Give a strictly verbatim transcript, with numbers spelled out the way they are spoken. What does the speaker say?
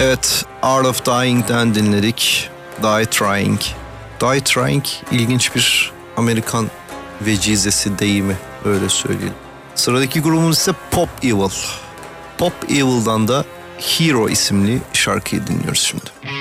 Evet, Art of Dying'den dinledik. Die Trying. Die Trying ilginç bir Amerikan vecizesi, deyimi, öyle söyleyelim. Sıradaki grubumuz ise Pop Evil. Pop Evil'dan da Hero isimli şarkıyı dinliyoruz şimdi.